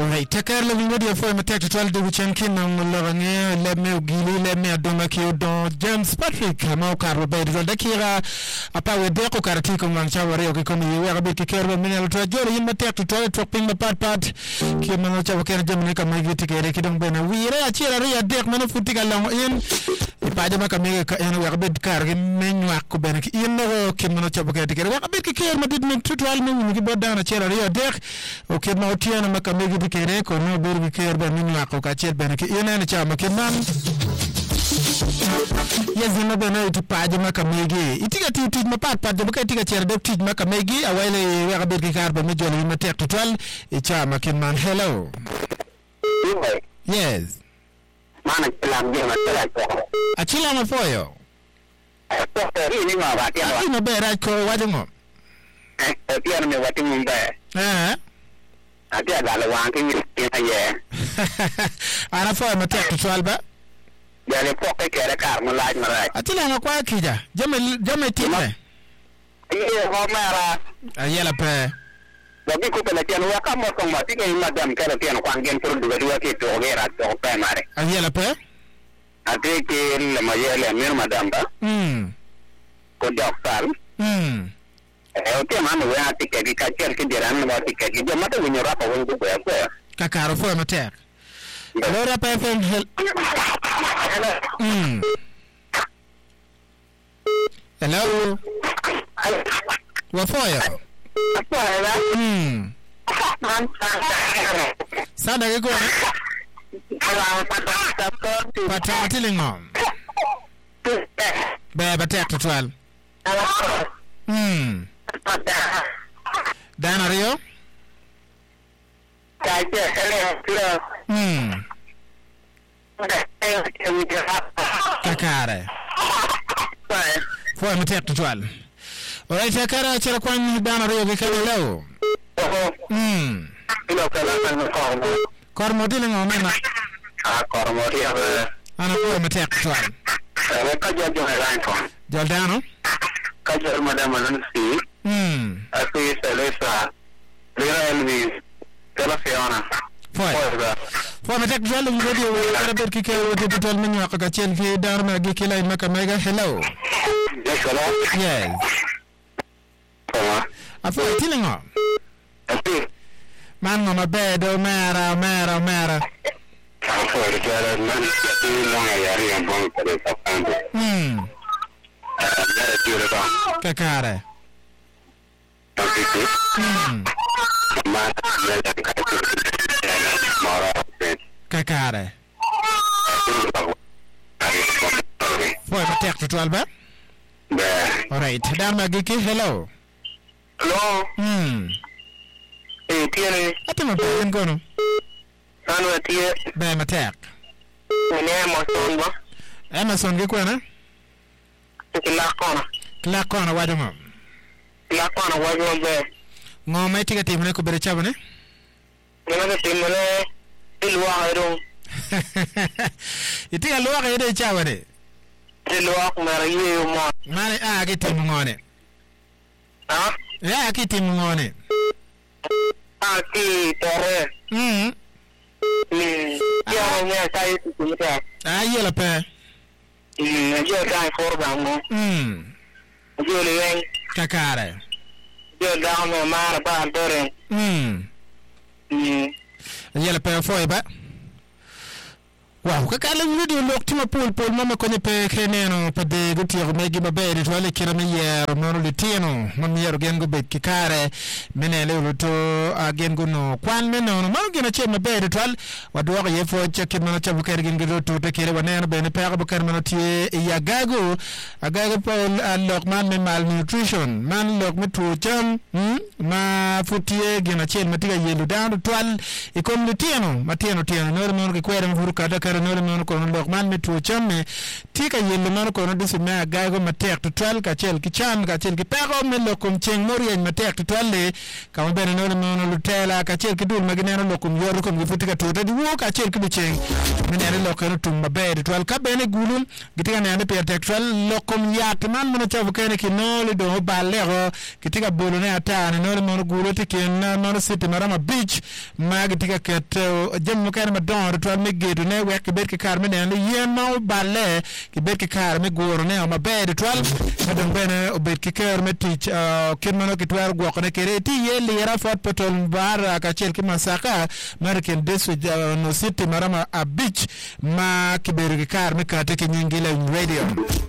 Alright, takar le ngodi ya foi matek total de weekend ng larange le me ugili le me adoma ki don James Patrick ma karlo be de dakira apa we de ko karati ko man chaware o ko ni we rabe ki kerba minel to jori yin matek total to ping ma pat ki man chaw ker jamne ka magi tikere ki don bena wire a chira ria de man futi ga lang yin pa de ma ka me ka en we rabe kar gi men wa ko ben ki yin no ki man chaw ker tikere we rabe ki ker ma dit min total min ki bodana chira ria de o ki ma otiana ma ka megi kere ko no burgi ker ba min wa ko ka chet ben ki ina chama ke man yazina bena itu paaje maka megi itiga titi ma pat de ka itiga cher de titi maka megi awale wa burgi kar ba mi joli ma tek total e chama ke man hello yes mana kelam dia masalah ko achila ma foyo ini ma ba dia ina be ra ko wajongo dia me wati mumba Ada la wang ki ye. Ana fo ma tek total ba. Ya le pok ke ra kar mo laaj ma ra. Atila na kwa kija. Jame time. Ye ho mara. Ayela pe. Ba bi ko pele tian wa ka mo ko ma ti ke madam ka tian kwang gen pro du ke to ge ra to pe mare. Ayela pe. Ate ke le ma ye le mir madam ba. Ko doctor. Oke mana we ati ke di kacer ke diran mo ati ke di mata we nyora pa won ko ya ko kakaro fo ma tek lora pa fen hello wa foya sada ke ko pata tilingo ba tek total Dana Rio? Kakare. Foi meter total. Ora kakara chera kwan Dana Rio ke kalo. Ilo kala kan ko. Kormodile ngomena. Kormodile. Ana foi meter total. Ka jojo ran ko. Joldano? Ka jojo madam Nancy. Así se les Lira Elvis Tela Fiona Foi ma tek jolum radio wala ber ki ke wote total min wa ka chen fi dar ma gi kilay maka mega hello yes afa tilingo man no be do mera afa jara man ti no yari am bon ko sa pande mera tire ba kakare Kakare. Foi ma tek total ba? Alright, dama giki hello. Hello. Tiene. Atama ba ngono. Anu tie. Ba ma tek. Ni Amazon ba? Amazon ge kwana? Kila kona waduma. La kwana wajo be ngoma tiga timne ko bere chabane ngoma timne ilwa hero itiga lwa ga ide chabane ilwa ko mara yeyo mo mane a ke tim ngone ya ke tim ngone a ki tore ya nya sai kumita yela pe je dai for bango je le wen kakare je down me mara ba dore yela pe foi ba wow kakale video loktima pol mama ko ne pe keneno pe de gutiro megi babere to ale kirame yer no le tino mam yer gengo be kikare menele to gengo no kwan meno no gina chema be to al wado ye fo cheke mena chabu ker gengo to te kere wanena be ne pere bu ker mena tie agago pol lokman me malnutrition man lok me to cham ma futie gina chema tiga yelu dan to al e kom le tino matino no ke kwere mfuru kada bere no no ko no man me tu chame tika yelle man ko no disi me ga go matek to twal ka chel ki chan ka chel ki pego me lo kum cheng mori en matek to twal le ka bere no no lutela ka chel ki dul magine no kum yor kum futika to di wo ka chel ki cheng me ne lo ko no tum mabe twal ka bene gulum gitika ne ande per twal lo kum yak man mo chavu kene ki no le do balero gitika bolo ne ata no no gulo tiken no city marama beach ma gitika ket jem mo kene ma don twal me gedu ne wek bet ki kar me ne yen ma balle ki bet ki kar me goro ne ma be twal ma don bene obet ki kar me tich ken mo ki twar go ko ne kere ti ye le ra fot potol bar ka chel ki masaka marken desu no city marama a beach ma ki ber ki kar me ka te ki nyingile radio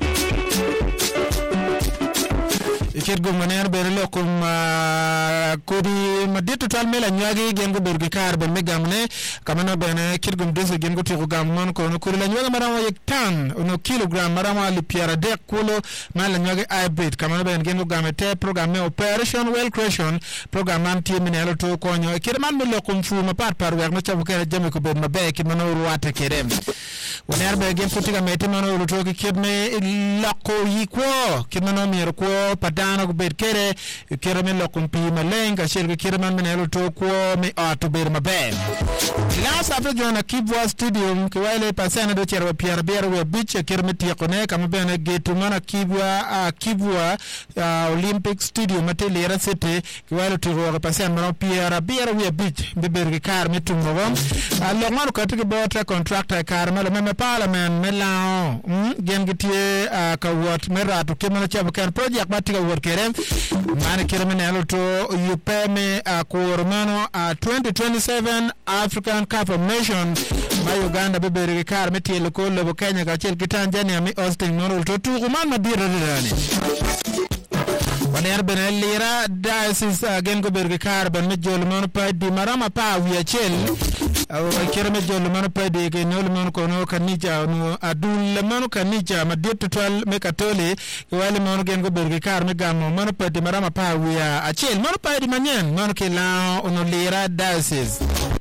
ikir gum maner bere lokum kodi madito tal mela nyagi gengo bergi kar ben megamne kamana bene kir gum dese gengo tigo gam non ko no kurila nyaga marama yek tan no kilogram marama li piara de kulo mala nyagi ibit kamana bene gengo gamete programme operation well creation programme am ti minelo to konyo ikir man mo lokum fu ma pat par wer no chabu kere jame ko ben mabe ki mano ruata kerem woner be gen futiga mete mano ruto ki kidme lako yiko kidmano mir ko padano ko ber kere men lokum pi malenga shirga kere man minelo to ko me ato ber mabe la sabe jona kibwa studio ko wale pasana do cerwa pierre ber we biche kere meti ko ne kam bene getu mana kibwa olympic studio matele era city ko wale to ro pasana no pierre ber we biche be ber kar metungo allo ngaro katike bota contractor kar mala me parliament melao gen gitie ka wot merato kemana chabu kan project batika wot kere mane kere menelo to you pay me kormano 2027 African Cup of Nations ma Uganda be ber kar metiele ko lobo Kenya ka chel Tanzania mi Austin no to tu man madira dani waner benel lira diocese gen go berge kar ben me jol mon pa di marama pa wiya chel kere me jol mon pa de ke no mon ko no kanija no adul mon kanija ma dit total me katole wale mon gen go berge kar me gam mon pa di marama pa wiya a chel mon pa di manyen mon ke la ono lira diocese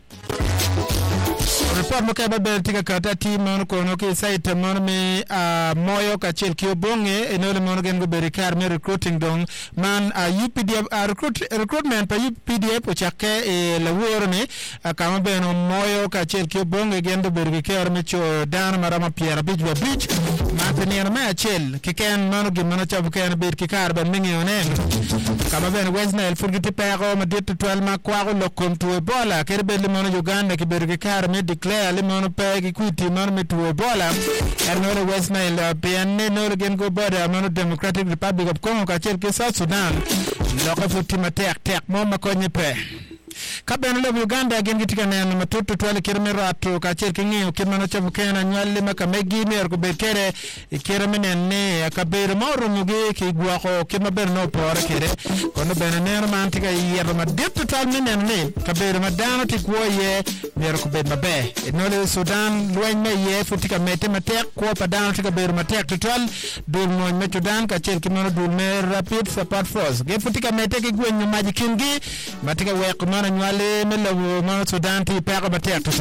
report mo kaba be tika kata team mon ko no ke site mon me moyo ka chel ki obonge enole mon gen go berikar me recruiting dong man UPDF recruitment pa UPDF o chakke e la worne ka be no moyo ka chel ki obonge gen do berikar me cho dan marama pierre beach ma tenir me chel ki ken mon ge mon chabu ken ber ki kar ben mingi onen kama ben wesnel furgiti pero ma dit 12 ma kwa lo kontu ebola kerbe le mon Uganda ki berikar me declare le mon pegi kuti mon metu ebola erno west nile PN no gen go border mon Democratic Republic of Congo ka chel ke South Sudan lo ko futi ma tek mo ma ko nyepe kabeno le Uganda gen gitika ne ma tutto twale kirme rato ka chel ke ngiyo kirmano chabu kena nyalle maka megi mer ko be kere kirme ne ka be moro muge ki gwa ko kirma ber no por kere kono bene ne ma antika yero ma detto tal ne ka be ma dano ti ko ye mer ko be mabe no le Sudan loñ me ye futika mete ma tek ko pa dano ti ka be ma tek total dul no me Sudan ka chel kirmano dul me rapid support force ge futika mete ki gwen no maji kingi matika we ko mana nyale me lo ma Sudan ti pa ko ba tek